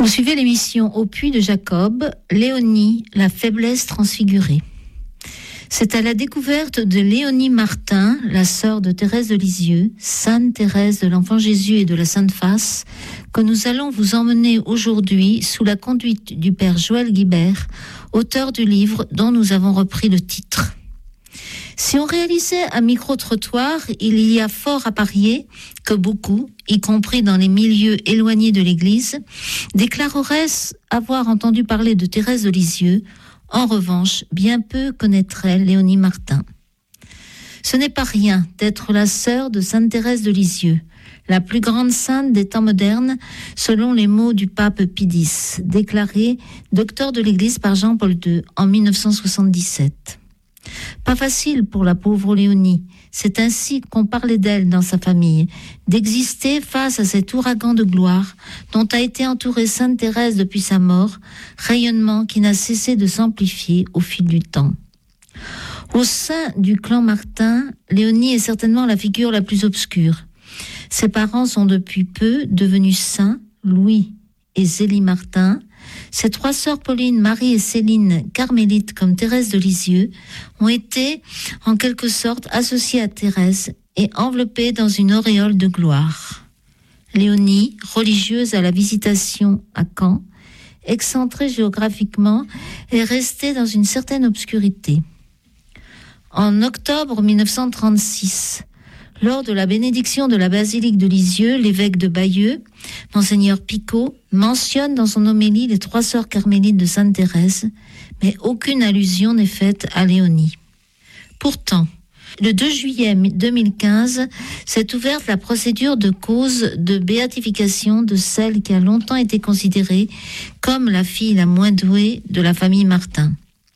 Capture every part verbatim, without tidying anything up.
Vous suivez l'émission Au puits de Jacob, Léonie, la faiblesse transfigurée. C'est à la découverte de Léonie Martin, la sœur de Thérèse de Lisieux, Sainte Thérèse de l'Enfant Jésus et de la Sainte Face, que nous allons vous emmener aujourd'hui sous la conduite du Père Joël Guibert, auteur du livre dont nous avons repris le titre. Si on réalisait un micro-trottoir, il y a fort à parier que beaucoup, y compris dans les milieux éloignés de l'Église, déclareraient avoir entendu parler de Thérèse de Lisieux. En revanche, bien peu connaîtraient Léonie Martin. Ce n'est pas rien d'être la sœur de Sainte Thérèse de Lisieux, la plus grande sainte des temps modernes, selon les mots du pape Pie X, déclaré docteur de l'Église par Jean-Paul deux en dix-neuf cent soixante-dix-sept. Pas facile pour la pauvre Léonie, c'est ainsi qu'on parlait d'elle dans sa famille, d'exister face à cet ouragan de gloire dont a été entourée Sainte Thérèse depuis sa mort, rayonnement qui n'a cessé de s'amplifier au fil du temps. Au sein du clan Martin, Léonie est certainement la figure la plus obscure. Ses parents sont depuis peu devenus saints, Louis et Zélie Martin. Ses trois sœurs Pauline, Marie et Céline, carmélites comme Thérèse de Lisieux, ont été en quelque sorte associées à Thérèse et enveloppées dans une auréole de gloire. Léonie, religieuse à la Visitation à Caen, excentrée géographiquement, est restée dans une certaine obscurité. En octobre dix-neuf cent trente-six, lors de la bénédiction de la basilique de Lisieux, l'évêque de Bayeux, Monseigneur Picot, mentionne dans son homélie les trois sœurs carmélites de Sainte Thérèse, mais aucune allusion n'est faite à Léonie. Pourtant, le deux juillet deux mille quinze, s'est ouverte la procédure de cause de béatification de celle qui a longtemps été considérée comme la fille la moins douée de la famille Martin.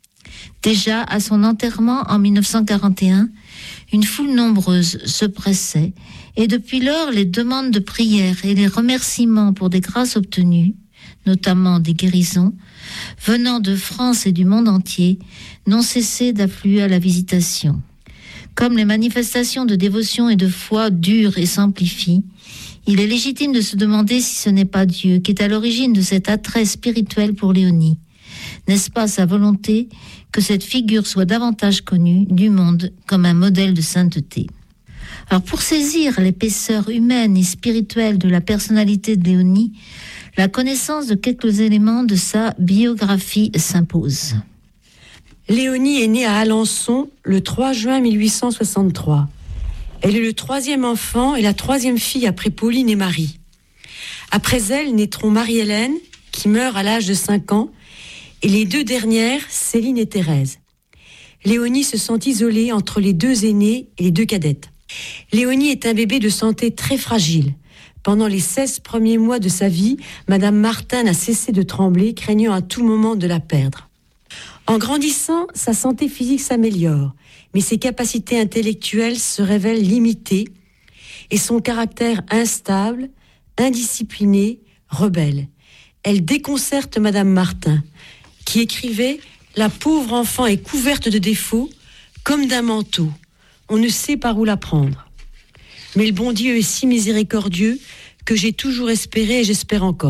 Déjà, à son enterrement en dix-neuf cent quarante et un, une foule nombreuse se pressait, et depuis lors, les demandes de prière et les remerciements pour des grâces obtenues, notamment des guérisons, venant de France et du monde entier, n'ont cessé d'affluer à la Visitation. Comme les manifestations de dévotion et de foi durent et s'amplifient, il est légitime de se demander si ce n'est pas Dieu qui est à l'origine de cet attrait spirituel pour Léonie. N'est-ce pas sa volonté que cette figure soit davantage connue du monde comme un modèle de sainteté? Alors pour saisir l'épaisseur humaine et spirituelle de la personnalité de Léonie, la connaissance de quelques éléments de sa biographie s'impose. Léonie est née à Alençon le trois juin mille huit cent soixante-trois. Elle est le troisième enfant et la troisième fille après Pauline et Marie. Après elle naîtront Marie-Hélène, qui meurt à l'âge de cinq ans, et les deux dernières, Céline et Thérèse. Léonie se sent isolée entre les deux aînées et les deux cadettes. Léonie est un bébé de santé très fragile. Pendant les seize premiers mois de sa vie, Madame Martin n'a cessé de trembler, craignant à tout moment de la perdre. En grandissant, sa santé physique s'améliore, mais ses capacités intellectuelles se révèlent limitées et son caractère instable, indiscipliné, rebelle. Elle déconcerte Madame Martin, qui écrivait « La pauvre enfant est couverte de défauts, comme d'un manteau. On ne sait par où la prendre. Mais le bon Dieu est si miséricordieux que j'ai toujours espéré et j'espère encore. »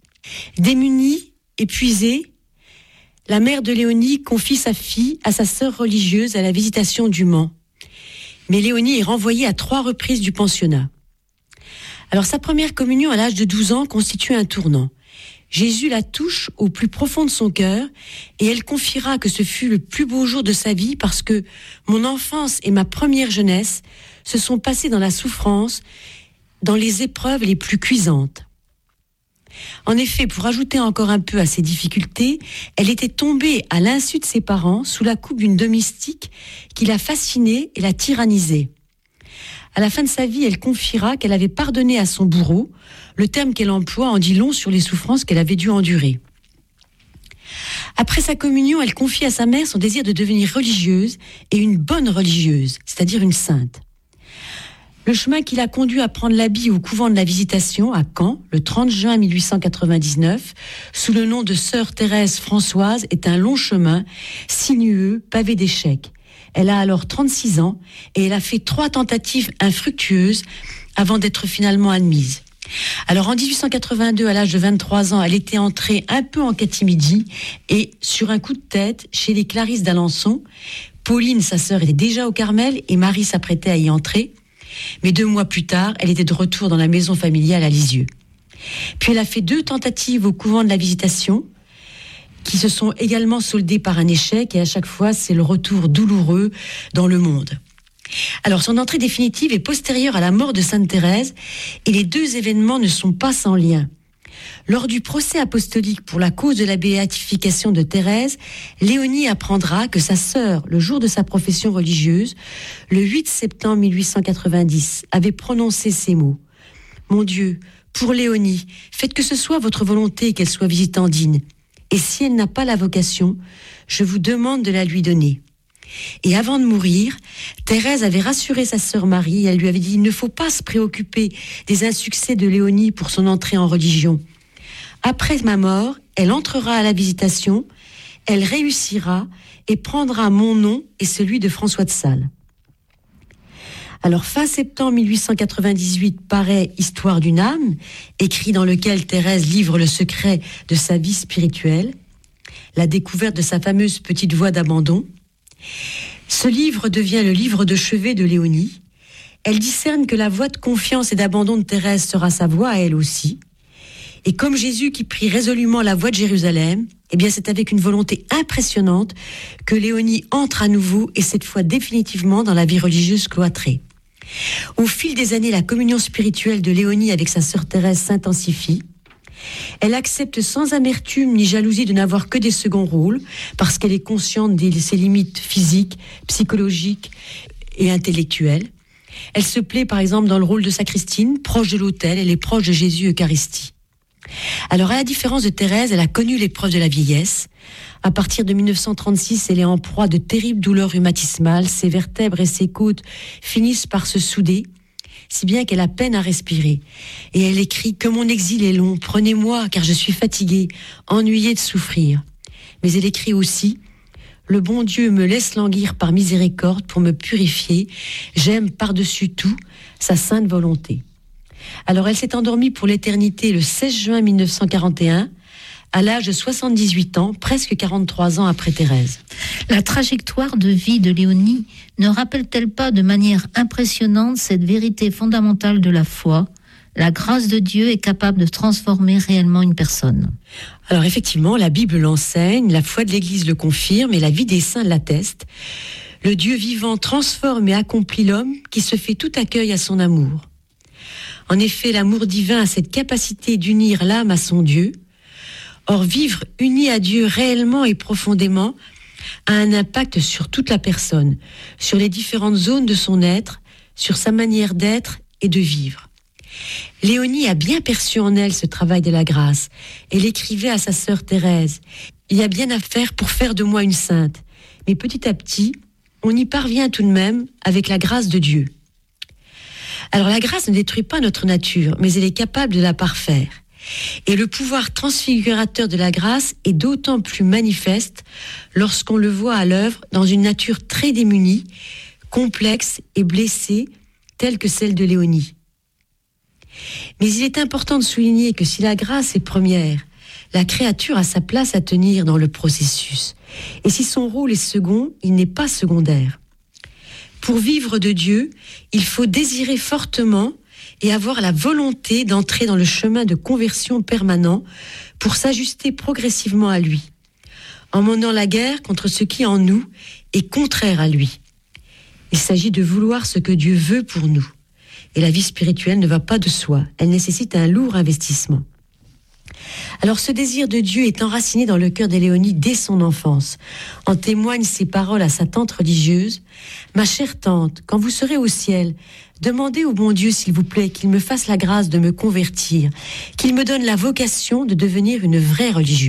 Démunie, épuisée, la mère de Léonie confie sa fille à sa sœur religieuse à la Visitation du Mans. Mais Léonie est renvoyée à trois reprises du pensionnat. Alors sa première communion à l'âge de douze ans constitue un tournant. Jésus la touche au plus profond de son cœur et elle confiera que ce fut le plus beau jour de sa vie parce que mon enfance et ma première jeunesse se sont passées dans la souffrance, dans les épreuves les plus cuisantes. En effet, pour ajouter encore un peu à ses difficultés, elle était tombée à l'insu de ses parents sous la coupe d'une domestique qui la fascinait et la tyrannisait. À la fin de sa vie, elle confiera qu'elle avait pardonné à son bourreau. Le terme qu'elle emploie en dit long sur les souffrances qu'elle avait dû endurer. Après sa communion, elle confie à sa mère son désir de devenir religieuse et une bonne religieuse, c'est-à-dire une sainte. Le chemin qui l'a conduit à prendre l'habit au couvent de la Visitation à Caen, le trente juin mille huit cent quatre-vingt-dix-neuf, sous le nom de sœur Thérèse Françoise, est un long chemin, sinueux, pavé d'échecs. Elle a alors trente-six ans et elle a fait trois tentatives infructueuses avant d'être finalement admise. Alors en dix-huit cent quatre-vingt-deux, à l'âge de vingt-trois ans, elle était entrée un peu en catimidie et sur un coup de tête chez les Clarisses d'Alençon. Pauline, sa sœur, était déjà au Carmel et Marie s'apprêtait à y entrer. Mais deux mois plus tard, elle était de retour dans la maison familiale à Lisieux. Puis elle a fait deux tentatives au couvent de la Visitation qui se sont également soldées par un échec et à chaque fois, c'est le retour douloureux dans le monde. Alors, son entrée définitive est postérieure à la mort de Sainte Thérèse et les deux événements ne sont pas sans lien. Lors du procès apostolique pour la cause de la béatification de Thérèse, Léonie apprendra que sa sœur, le jour de sa profession religieuse, le huit septembre mille huit cent quatre-vingt-dix, avait prononcé ces mots. « Mon Dieu, pour Léonie, faites que ce soit votre volonté qu'elle soit visitandine. Et si elle n'a pas la vocation, je vous demande de la lui donner. » Et avant de mourir, Thérèse avait rassuré sa sœur Marie. Elle lui avait dit « Il ne faut pas se préoccuper des insuccès de Léonie pour son entrée en religion. Après ma mort, elle entrera à la Visitation, elle réussira et prendra mon nom et celui de François de Sales. » Alors, fin septembre mille huit cent quatre-vingt-dix-huit paraît « Histoire d'une âme », écrit dans lequel Thérèse livre le secret de sa vie spirituelle, la découverte de sa fameuse petite voie d'abandon. Ce livre devient le livre de chevet de Léonie. Elle discerne que la voie de confiance et d'abandon de Thérèse sera sa voie à elle aussi. Et comme Jésus qui prit résolument la voie de Jérusalem, eh bien c'est avec une volonté impressionnante que Léonie entre à nouveau et cette fois définitivement dans la vie religieuse cloîtrée. Au fil des années, la communion spirituelle de Léonie avec sa sœur Thérèse s'intensifie. Elle accepte sans amertume ni jalousie de n'avoir que des seconds rôles parce qu'elle est consciente de ses limites physiques, psychologiques et intellectuelles. Elle se plaît par exemple dans le rôle de sacristine, proche de l'autel, elle est proche de Jésus Eucharistie. Alors à la différence de Thérèse, elle a connu l'épreuve de la vieillesse. À partir de mille neuf cent trente-six, elle est en proie de terribles douleurs rhumatismales, ses vertèbres et ses côtes finissent par se souder, si bien qu'elle a peine à respirer. Et elle écrit « Que mon exil est long, prenez-moi, car je suis fatiguée, ennuyée de souffrir. » Mais elle écrit aussi « Le bon Dieu me laisse languir par miséricorde pour me purifier. J'aime par-dessus tout sa sainte volonté. » Alors elle s'est endormie pour l'éternité le seize juin mille neuf cent quarante et un, à l'âge de soixante-dix-huit ans, presque quarante-trois ans après Thérèse. La trajectoire de vie de Léonie ne rappelle-t-elle pas de manière impressionnante cette vérité fondamentale de la foi ? La grâce de Dieu est capable de transformer réellement une personne. Alors effectivement, la Bible l'enseigne, la foi de l'Église le confirme et la vie des saints l'atteste. Le Dieu vivant transforme et accomplit l'homme qui se fait tout accueil à son amour. En effet, l'amour divin a cette capacité d'unir l'âme à son Dieu. Or, vivre uni à Dieu réellement et profondément a un impact sur toute la personne, sur les différentes zones de son être, sur sa manière d'être et de vivre. Léonie a bien perçu en elle ce travail de la grâce. Elle écrivait à sa sœur Thérèse « Il y a bien à faire pour faire de moi une sainte, mais petit à petit, on y parvient tout de même avec la grâce de Dieu. » Alors la grâce ne détruit pas notre nature, mais elle est capable de la parfaire. Et le pouvoir transfigurateur de la grâce est d'autant plus manifeste lorsqu'on le voit à l'œuvre dans une nature très démunie, complexe et blessée, telle que celle de Léonie. Mais il est important de souligner que si la grâce est première, la créature a sa place à tenir dans le processus. Et si son rôle est second, il n'est pas secondaire. Pour vivre de Dieu, il faut désirer fortement et avoir la volonté d'entrer dans le chemin de conversion permanent pour s'ajuster progressivement à lui, en menant la guerre contre ce qui en nous est contraire à lui. Il s'agit de vouloir ce que Dieu veut pour nous. Et la vie spirituelle ne va pas de soi, elle nécessite un lourd investissement. Alors ce désir de Dieu est enraciné dans le cœur de Léonie dès son enfance. En témoignent ses paroles à sa tante religieuse. « Ma chère tante, quand vous serez au ciel, demandez au bon Dieu, s'il vous plaît, qu'il me fasse la grâce de me convertir, qu'il me donne la vocation de devenir une vraie religieuse. »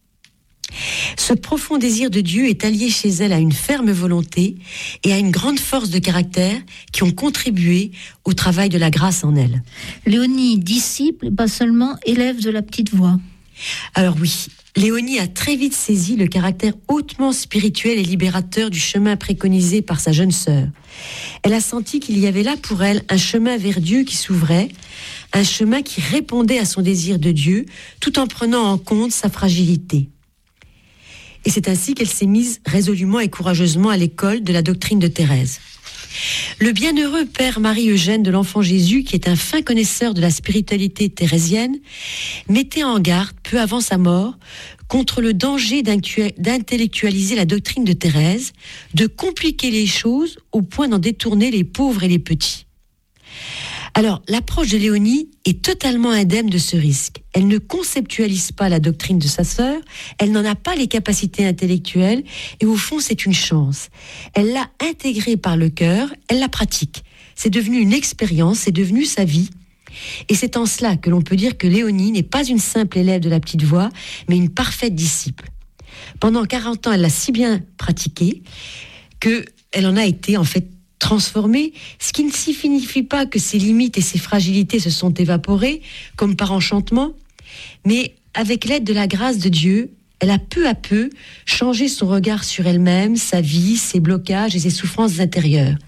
Ce profond désir de Dieu est allié chez elle à une ferme volonté et à une grande force de caractère qui ont contribué au travail de la grâce en elle. Léonie, disciple, pas seulement élève de la petite voix. Alors oui, Léonie a très vite saisi le caractère hautement spirituel et libérateur du chemin préconisé par sa jeune sœur. Elle a senti qu'il y avait là pour elle un chemin vers Dieu qui s'ouvrait, un chemin qui répondait à son désir de Dieu, tout en prenant en compte sa fragilité. Et c'est ainsi qu'elle s'est mise résolument et courageusement à l'école de la doctrine de Thérèse. Le bienheureux père Marie-Eugène de l'Enfant Jésus, qui est un fin connaisseur de la spiritualité thérésienne, mettait en garde, peu avant sa mort, contre le danger d'intellectualiser la doctrine de Thérèse, de compliquer les choses au point d'en détourner les pauvres et les petits. Alors, l'approche de Léonie est totalement indemne de ce risque. Elle ne conceptualise pas la doctrine de sa sœur, elle n'en a pas les capacités intellectuelles, et au fond, c'est une chance. Elle l'a intégrée par le cœur, elle la pratique. C'est devenu une expérience, c'est devenu sa vie. Et c'est en cela que l'on peut dire que Léonie n'est pas une simple élève de la petite voix, mais une parfaite disciple. Pendant quarante ans, elle l'a si bien pratiquée qu'elle en a été en fait transformée, ce qui ne signifie pas que ses limites et ses fragilités se sont évaporées, comme par enchantement, mais avec l'aide de la grâce de Dieu, elle a peu à peu changé son regard sur elle-même, sa vie, ses blocages et ses souffrances intérieures.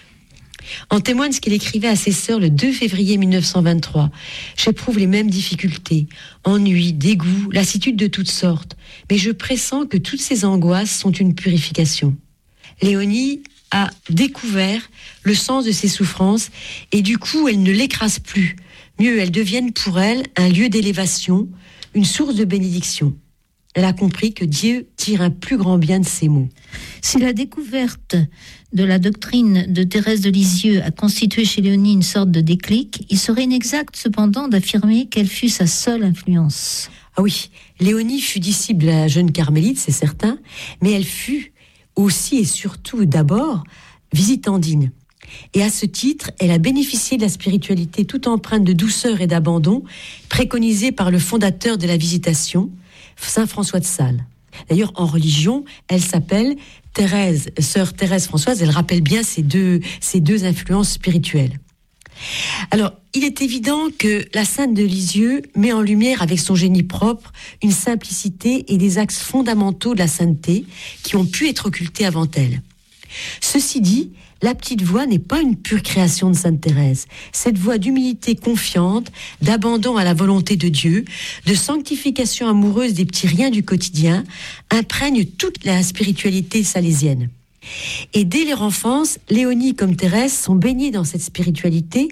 En témoigne ce qu'il écrivait à ses sœurs le deux février mille neuf cent vingt-trois. « J'éprouve les mêmes difficultés, ennui, dégoût, lassitude de toutes sortes, mais je pressens que toutes ces angoisses sont une purification. » Léonie a découvert le sens de ses souffrances et du coup, elle ne l'écrase plus. Mieux, elles deviennent pour elle un lieu d'élévation, une source de bénédiction. Elle a compris que Dieu tire un plus grand bien de ses mots. Si la découverte de la doctrine de Thérèse de Lisieux a constitué chez Léonie une sorte de déclic, il serait inexact cependant d'affirmer qu'elle fut sa seule influence. Ah oui, Léonie fut disciple de la jeune carmélite, c'est certain, mais elle fut aussi et surtout d'abord visitandine. Et à ce titre, elle a bénéficié de la spiritualité toute empreinte de douceur et d'abandon préconisée par le fondateur de la visitation, Saint François de Sales. D'ailleurs, en religion, elle s'appelle Thérèse, sœur Thérèse Françoise. Elle rappelle bien ces deux, ces deux influences spirituelles. Alors, il est évident que la Sainte de Lisieux met en lumière avec son génie propre une simplicité et des axes fondamentaux de la sainteté qui ont pu être occultés avant elle. Ceci dit, la petite voix n'est pas une pure création de Sainte Thérèse. Cette voix d'humilité confiante, d'abandon à la volonté de Dieu, de sanctification amoureuse des petits riens du quotidien, imprègne toute la spiritualité salésienne. Et dès leur enfance, Léonie comme Thérèse sont baignées dans cette spiritualité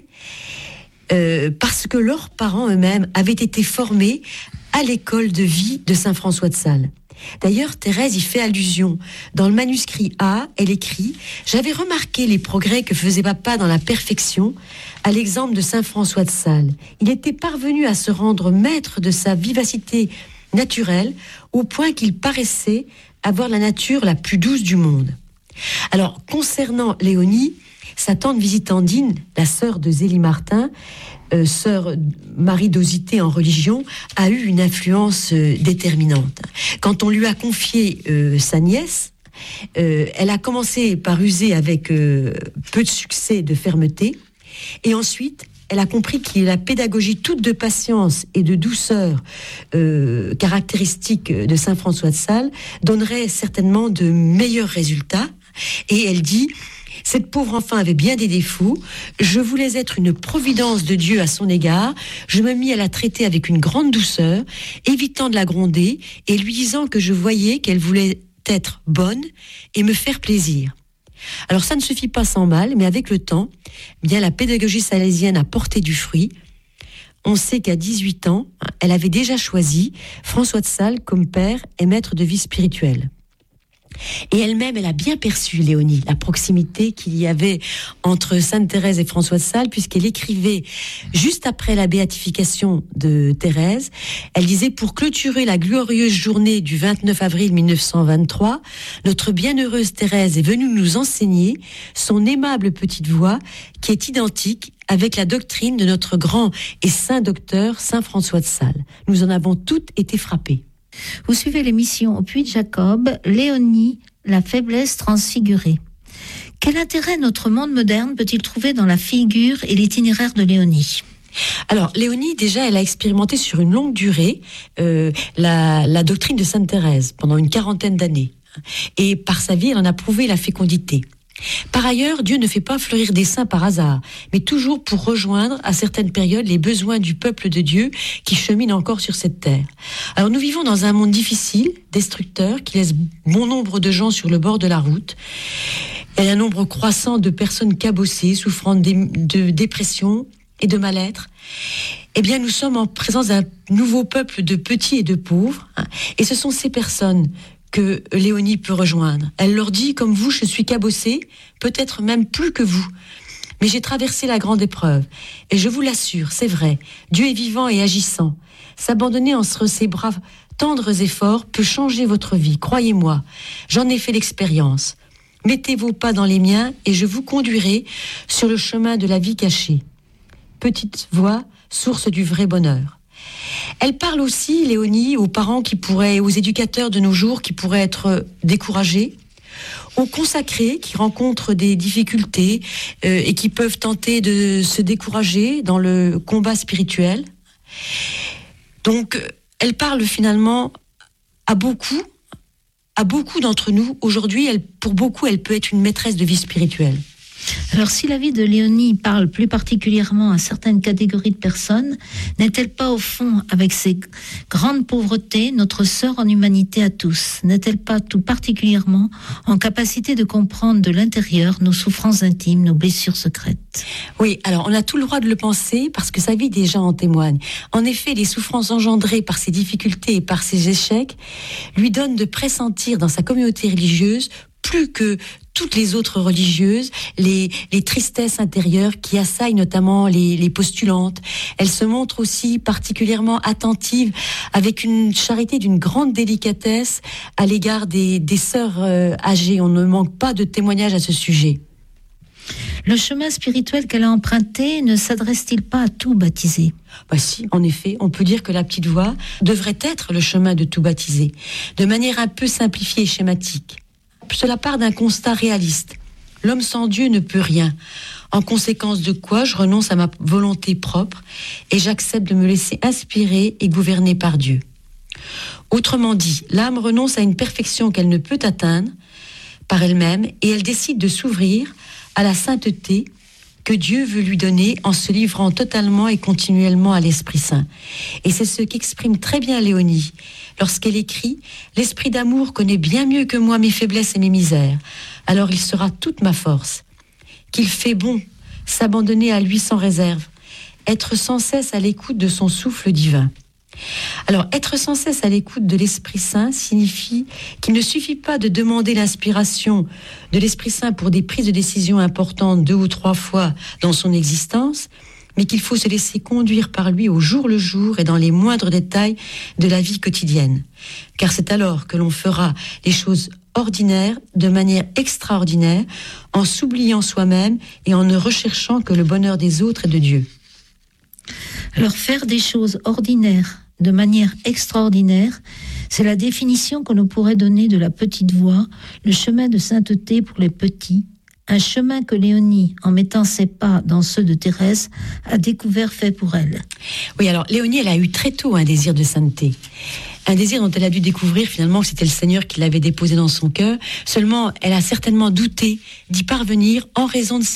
euh, parce que leurs parents eux-mêmes avaient été formés à l'école de vie de Saint François de Sales. D'ailleurs, Thérèse y fait allusion. Dans le manuscrit A, elle écrit « J'avais remarqué les progrès que faisait papa dans la perfection, à l'exemple de Saint François de Sales. Il était parvenu à se rendre maître de sa vivacité naturelle, au point qu'il paraissait avoir la nature la plus douce du monde. » Alors, concernant Léonie, sa tante visitandine, la sœur de Zélie Martin, euh, sœur Marie d'Osité en religion, a eu une influence euh, déterminante. Quand on lui a confié euh, sa nièce, euh, elle a commencé par user avec euh, peu de succès de fermeté, et ensuite elle a compris que la pédagogie toute de patience et de douceur euh, caractéristique de Saint François de Sales donnerait certainement de meilleurs résultats. Et elle dit « Cette pauvre enfant avait bien des défauts. Je voulais être une providence de Dieu à son égard. Je me mis à la traiter avec une grande douceur, évitant de la gronder et lui disant que je voyais qu'elle voulait être bonne et me faire plaisir. » Alors ça ne se fit pas sans mal, mais avec le temps, bien la pédagogie salésienne a porté du fruit. On sait qu'à dix-huit ans, elle avait déjà choisi François de Sales comme père et maître de vie spirituelle. Et elle-même, elle a bien perçu, Léonie, la proximité qu'il y avait entre Sainte Thérèse et François de Sales, puisqu'elle écrivait juste après la béatification de Thérèse. Elle disait « Pour clôturer la glorieuse journée du vingt-neuf avril mille neuf cent vingt-trois, notre bienheureuse Thérèse est venue nous enseigner son aimable petite voix qui est identique avec la doctrine de notre grand et saint docteur Saint François de Sales. Nous en avons toutes été frappées. » Vous suivez l'émission au Puy de Jacob, Léonie, la faiblesse transfigurée. Quel intérêt notre monde moderne peut-il trouver dans la figure et l'itinéraire de Léonie ? Alors, Léonie, déjà, elle a expérimenté sur une longue durée euh, la, la doctrine de Sainte Thérèse pendant une quarantaine d'années. Et par sa vie, elle en a prouvé la fécondité. Par ailleurs, Dieu ne fait pas fleurir des saints par hasard, mais toujours pour rejoindre à certaines périodes les besoins du peuple de Dieu qui chemine encore sur cette terre. Alors nous vivons dans un monde difficile, destructeur, qui laisse bon nombre de gens sur le bord de la route. Il y a un nombre croissant de personnes cabossées, souffrant de, de dépression et de mal-être. Eh bien, nous sommes en présence d'un nouveau peuple de petits et de pauvres, hein, et ce sont ces personnes que Léonie peut rejoindre. Elle leur dit, comme vous, je suis cabossée, peut-être même plus que vous. Mais j'ai traversé la grande épreuve. Et je vous l'assure, c'est vrai, Dieu est vivant et agissant. S'abandonner entre ses bras tendres et forts peut changer votre vie, croyez-moi. J'en ai fait l'expérience. Mettez vos pas dans les miens et je vous conduirai sur le chemin de la vie cachée. Petite voix, source du vrai bonheur. Elle parle aussi, Léonie, aux parents qui pourraient, aux éducateurs de nos jours qui pourraient être découragés, aux consacrés qui rencontrent des difficultés euh, et qui peuvent tenter de se décourager dans le combat spirituel. Donc, elle parle finalement à beaucoup, à beaucoup d'entre nous. Aujourd'hui, elle, pour beaucoup, elle peut être une maîtresse de vie spirituelle. Alors, si la vie de Léonie parle plus particulièrement à certaines catégories de personnes, n'est-elle pas au fond, avec ses grandes pauvretés, notre sœur en humanité à tous? N'est-elle pas tout particulièrement en capacité de comprendre de l'intérieur nos souffrances intimes, nos blessures secrètes? Oui, alors on a tout le droit de le penser parce que sa vie déjà en témoigne. En effet, les souffrances engendrées par ses difficultés et par ses échecs lui donnent de pressentir dans sa communauté religieuse plus que toutes les autres religieuses, les, les tristesses intérieures qui assaillent notamment les, les postulantes. Elle se montre aussi particulièrement attentive, avec une charité d'une grande délicatesse à l'égard des, des sœurs euh, âgées. On ne manque pas de témoignages à ce sujet. Le chemin spirituel qu'elle a emprunté ne s'adresse-t-il pas à tout baptisé? Bah si, en effet, on peut dire que la petite voix devrait être le chemin de tout baptisé, de manière un peu simplifiée et schématique. Cela part d'un constat réaliste. L'homme sans Dieu ne peut rien. En conséquence de quoi, je renonce à ma volonté propre et j'accepte de me laisser inspirer et gouverner par Dieu. Autrement dit, l'âme renonce à une perfection qu'elle ne peut atteindre par elle-même et elle décide de s'ouvrir à la sainteté que Dieu veut lui donner en se livrant totalement et continuellement à l'Esprit Saint. Et c'est ce qu'exprime très bien Léonie lorsqu'elle écrit « L'Esprit d'amour connaît bien mieux que moi mes faiblesses et mes misères, alors il sera toute ma force. Qu'il fait bon s'abandonner à lui sans réserve, être sans cesse à l'écoute de son souffle divin. » Alors, être sans cesse à l'écoute de l'Esprit Saint signifie qu'il ne suffit pas de demander l'inspiration de l'Esprit Saint pour des prises de décision importantes deux ou trois fois dans son existence, mais qu'il faut se laisser conduire par lui au jour le jour et dans les moindres détails de la vie quotidienne. Car c'est alors que l'on fera les choses ordinaires de manière extraordinaire, en s'oubliant soi-même et en ne recherchant que le bonheur des autres et de Dieu. Alors, faire des choses ordinaires de manière extraordinaire, c'est la définition que l'on pourrait donner de la petite voie, le chemin de sainteté pour les petits, un chemin que Léonie, en mettant ses pas dans ceux de Thérèse, a découvert fait pour elle. Oui, alors Léonie, elle a eu très tôt un désir de sainteté. Un désir dont elle a dû découvrir finalement que c'était le Seigneur qui l'avait déposé dans son cœur. Seulement, elle a certainement douté d'y parvenir en raison de